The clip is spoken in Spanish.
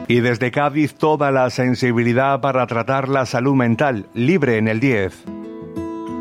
Y desde Cádiz toda la sensibilidad para tratar la salud mental, Libre en el 10.